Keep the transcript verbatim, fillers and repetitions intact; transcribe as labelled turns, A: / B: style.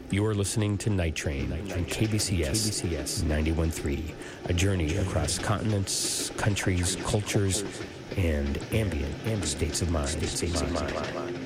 A: You are listening to Night Train on K B C S ninety-one point three, a journey across continents, countries, cultures, and ambient, ambient states of mind. States of mind.